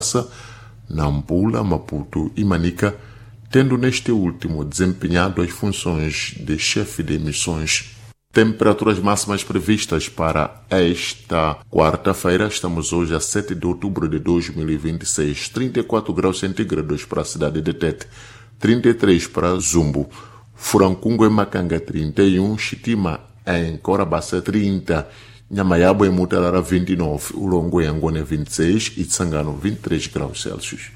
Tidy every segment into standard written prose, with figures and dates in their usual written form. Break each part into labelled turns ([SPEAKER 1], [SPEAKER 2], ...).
[SPEAKER 1] Nampula, Maputo e Manica, tendo neste último desempenhado as funções de chefe de missões. Temperaturas máximas previstas para esta quarta-feira, estamos hoje a 7 de outubro de 2026, 34 graus centígrados para a cidade de Tete, 33 para Zumbo, Furancungo e Macanga 31, Chitima em Corabaça 30, Nhamayabo e Mutarara 29, Ulongo e Angone 26 e Tsangano 23 graus Celsius.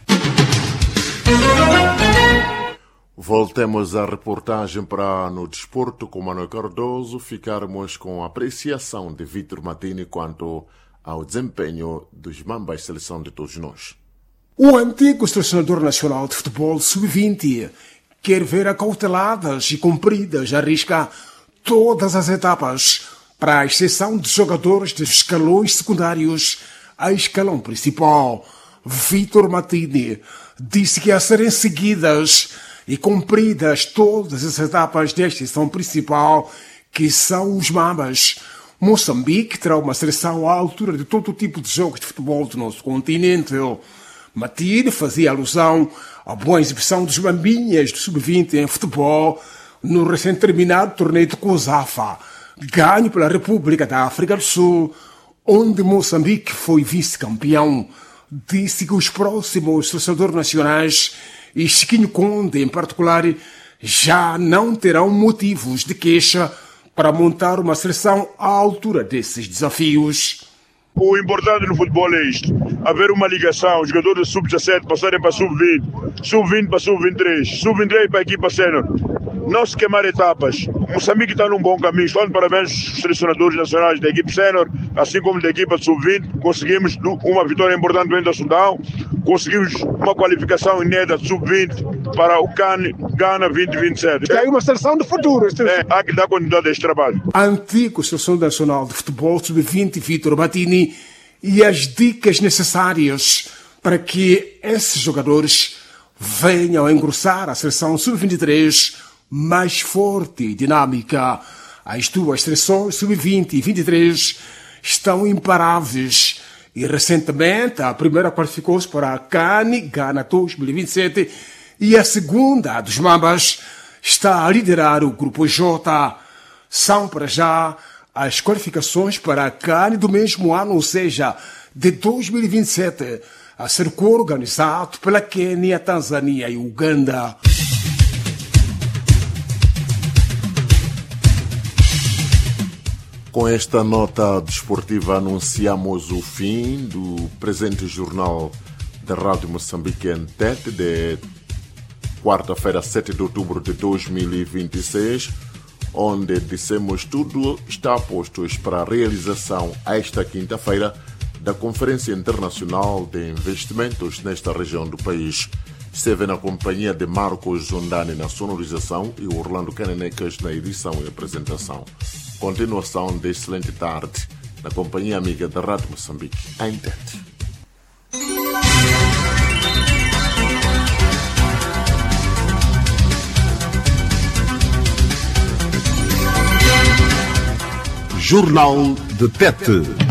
[SPEAKER 1] Voltemos à reportagem para no desporto com Manuel Cardoso. Ficarmos com a apreciação de Vítor Martini quanto ao desempenho dos Mambas Seleção de todos nós.
[SPEAKER 2] O antigo selecionador nacional de futebol sub-20 quer ver acauteladas e cumpridas a risca todas as etapas para a exceção de jogadores dos escalões secundários a escalão principal. Vítor Martini disse que a serem seguidas e cumpridas todas as etapas desta sessão principal, que são os Mambas. Moçambique terá uma seleção à altura de todo tipo de jogos de futebol do nosso continente. Martini fazia alusão à boa exibição dos Mambinhas do Sub-20 em futebol no recém-terminado torneio de COSAFA, ganho pela República da África do Sul, onde Moçambique foi vice-campeão. Disse que os próximos selecionadores nacionais, e Chiquinho Conde em particular, já não terão motivos de queixa para montar uma seleção à altura desses desafios.
[SPEAKER 3] O importante no futebol é isto: haver uma ligação, os jogadores de sub-17 passarem para sub-20, sub-20 para sub-23, sub-23 para a equipa sénior. Não se queimar etapas. Moçambique está num bom caminho. Estou dando parabéns aos selecionadores nacionais da equipe sénior, assim como da equipa de sub-20. Conseguimos uma vitória importante dentro da Sudão. Conseguimos uma qualificação inédita de sub-20 para o CAN Ghana 2027.
[SPEAKER 2] É uma seleção de futuro.
[SPEAKER 3] Há que dar continuidade a este trabalho.
[SPEAKER 2] Antigo selecionador nacional de futebol sub-20, Vítor Martini, e as dicas necessárias para que esses jogadores venham a engrossar a seleção sub-23 mais forte e dinâmica. As duas seleções sub-20 e 23 estão imparáveis e recentemente a primeira qualificou-se para a CAN Ghana 2027 e a segunda, a dos Mambas, está a liderar o grupo J. São para já as qualificações para a CAN do mesmo ano, ou seja, de 2027, a ser coorganizado pela Quênia, Tanzânia e Uganda.
[SPEAKER 1] Com esta nota desportiva anunciamos o fim do presente jornal da Rádio Moçambique em Tete de quarta-feira, 7 de outubro de 2026, onde dissemos tudo está a postos para a realização esta quinta-feira da Conferência Internacional de Investimentos nesta região do país. Esteve na companhia de Marcos Zondani na sonorização e Orlando Canenecas na edição e apresentação. Continuação de excelente tarde na companhia amiga da Rádio Moçambique, em Tete.
[SPEAKER 4] Jornal de Tete.